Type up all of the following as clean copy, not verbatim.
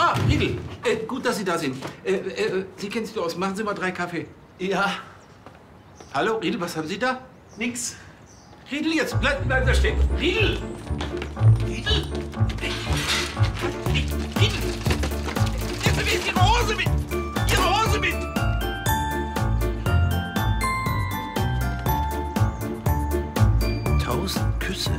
Ah, Riedl, gut, dass Sie da sind. Sie kennen sich doch aus. Machen Sie mal 3 Kaffee. Ja. Hallo, Riedl, was haben Sie da? Nix. Riedl, jetzt bleib da stehen. Riedl! Riedl! Riedl! Jetzt ist Ihre Hose mit! Ihre Hose mit! Küsse.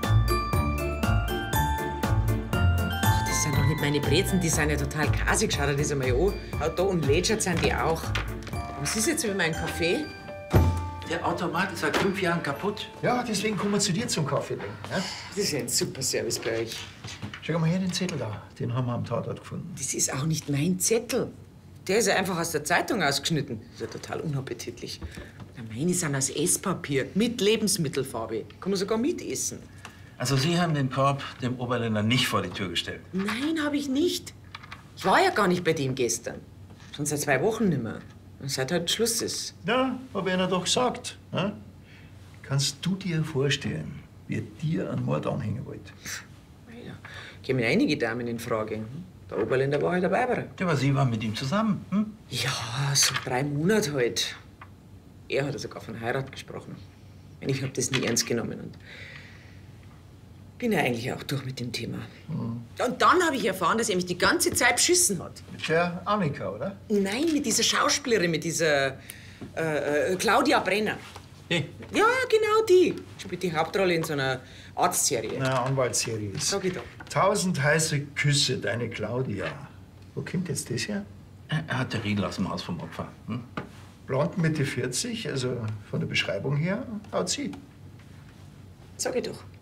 Ach, das sind doch nicht meine Brezen, die sind ja total kasig. Schau dir das einmal an. Auch da unlätschert sind die auch. Was ist jetzt mit meinem Kaffee? Der Automat ist seit 5 Jahren kaputt. Ja, deswegen kommen wir zu dir zum Kaffee trinken. Ja? Das ist ja ein super Service bei euch. Schau mal her, den Zettel da. Den haben wir am Tatort gefunden. Das ist auch nicht mein Zettel. Der ist ja einfach aus der Zeitung ausgeschnitten. Das ist ja total unappetitlich. Meine sind aus Esspapier mit Lebensmittelfarbe. Kann man sogar mitessen. Also Sie haben den Korb dem Oberländer nicht vor die Tür gestellt? Nein, habe ich nicht. Ich war ja gar nicht bei dem gestern. Schon seit 2 Wochen nicht mehr. Und seit heute Schluss ist. Ja, hab ich Ihnen doch gesagt. Ja? Kannst du dir vorstellen, wer dir einen Mord anhängen wollte? Ja, kämen einige Damen in Frage. Der Oberländer war halt dabei. Ja, aber Sie waren mit ihm zusammen, hm? Ja, so 3 Monate halt. Er hat sogar von Heirat gesprochen. Ich habe das nie ernst genommen und bin ja eigentlich auch durch mit dem Thema. Mhm. Und dann habe ich erfahren, dass er mich die ganze Zeit beschissen hat. Mit der Annika, oder? Nein, mit dieser Schauspielerin, mit dieser Claudia Brenner. Hey. Ja, genau die. Spielt die Hauptrolle in so einer Arztserie. Na, Anwaltsserie ist. Sag ich doch. 1000 heiße Küsse, deine Claudia. Wo kommt jetzt das her? Er hat der Riedl aus dem Haus vom Opfer. Hm? Blond Mitte 40, also von der Beschreibung her, haut sie. Sag ich doch.